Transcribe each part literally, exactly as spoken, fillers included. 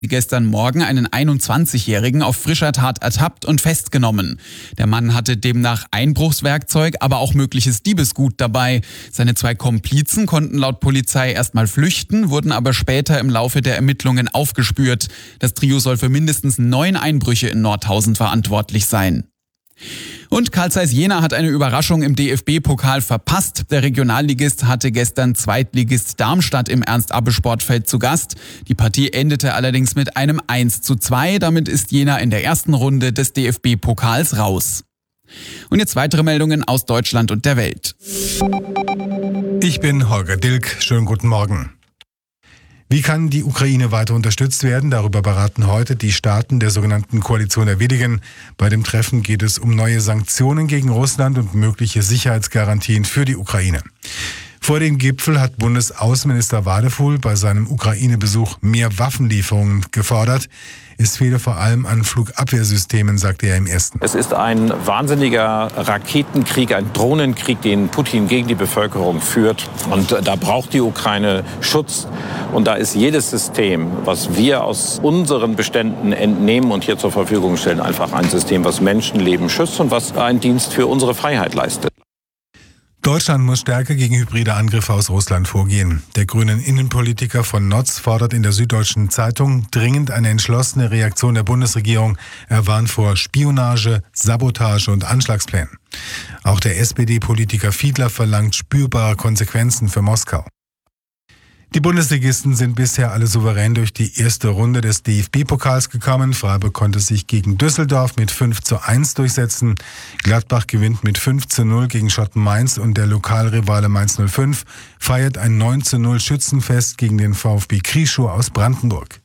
Gestern Morgen einen einundzwanzigjährigen auf frischer Tat ertappt und festgenommen. Der Mann hatte demnach Einbruchswerkzeug, aber auch mögliches Diebesgut dabei. Seine zwei Komplizen konnten laut Polizei erstmal flüchten, wurden aber später im Laufe der Ermittlungen aufgespürt. Das Trio soll für mindestens neun Einbrüche in Nordhausen verantwortlich sein. Und Carl Zeiss Jena hat eine Überraschung im D F B-Pokal verpasst. Der Regionalligist hatte gestern Zweitligist Darmstadt im Ernst-Abbe-Sportfeld zu Gast. Die Partie endete allerdings mit einem eins zu zwei. Damit ist Jena in der ersten Runde des D F B-Pokals raus. Und jetzt weitere Meldungen aus Deutschland und der Welt. Ich bin Holger Dilk. Schönen guten Morgen. Wie kann die Ukraine weiter unterstützt werden? Darüber beraten heute die Staaten der sogenannten Koalition der Willigen. Bei dem Treffen geht es um neue Sanktionen gegen Russland und mögliche Sicherheitsgarantien für die Ukraine. Vor dem Gipfel hat Bundesaußenminister Wadefuhl bei seinem Ukraine-Besuch mehr Waffenlieferungen gefordert. Es fehle vor allem an Flugabwehrsystemen, sagte er im ersten. Es ist ein wahnsinniger Raketenkrieg, ein Drohnenkrieg, den Putin gegen die Bevölkerung führt. Und da braucht die Ukraine Schutz. Und da ist jedes System, was wir aus unseren Beständen entnehmen und hier zur Verfügung stellen, einfach ein System, was Menschenleben schützt und was einen Dienst für unsere Freiheit leistet. Deutschland muss stärker gegen hybride Angriffe aus Russland vorgehen. Der grünen Innenpolitiker von Notz fordert in der Süddeutschen Zeitung dringend eine entschlossene Reaktion der Bundesregierung. Er warnt vor Spionage, Sabotage und Anschlagsplänen. Auch der S P D-Politiker Fiedler verlangt spürbare Konsequenzen für Moskau. Die Bundesligisten sind bisher alle souverän durch die erste Runde des D F B-Pokals gekommen. Freiburg konnte sich gegen Düsseldorf mit fünf zu eins durchsetzen. Gladbach gewinnt mit fünf zu null gegen Schotten Mainz und der Lokalrivale Mainz null fünf feiert ein neun zu null Schützenfest gegen den VfB Krieschow aus Brandenburg.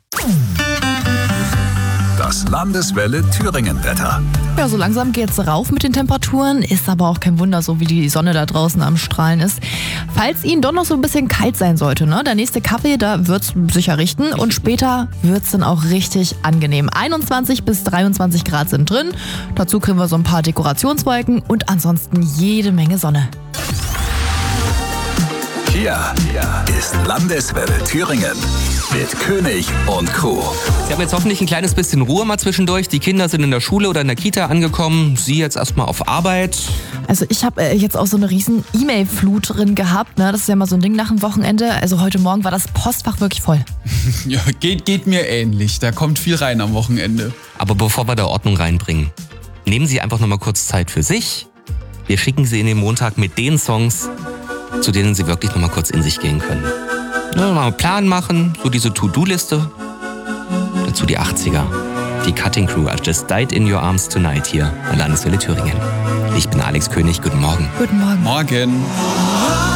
Das Landeswelle Thüringen-Wetter. Ja, so langsam geht's rauf mit den Temperaturen, ist aber auch kein Wunder, so wie die Sonne da draußen am Strahlen ist. Falls Ihnen doch noch so ein bisschen kalt sein sollte, ne, der nächste Kaffee, da wird's sicher richten und später wird's dann auch richtig angenehm. einundzwanzig bis dreiundzwanzig Grad sind drin, dazu kriegen wir so ein paar Dekorationswolken und ansonsten jede Menge Sonne. Hier ist Landeswelle Thüringen mit König und Crew. Sie haben jetzt hoffentlich ein kleines bisschen Ruhe mal zwischendurch. Die Kinder sind in der Schule oder in der Kita angekommen. Sie jetzt erstmal auf Arbeit. Also ich habe äh, jetzt auch so eine riesen E-Mail-Flut drin gehabt. Ne? Das ist ja mal so ein Ding nach dem Wochenende. Also heute Morgen war das Postfach wirklich voll. Ja, geht, geht mir ähnlich. Da kommt viel rein am Wochenende. Aber bevor wir da Ordnung reinbringen, nehmen Sie einfach noch mal kurz Zeit für sich. Wir schicken Sie in den Montag mit den Songs, zu denen Sie wirklich noch mal kurz in sich gehen können. Ja, mal einen Plan machen, so diese To-Do-Liste. Dazu die achtziger. Die Cutting Crew, I Just Died in Your Arms Tonight hier bei Landeswelle Thüringen. Ich bin Alex König, guten Morgen. Guten Morgen. Morgen.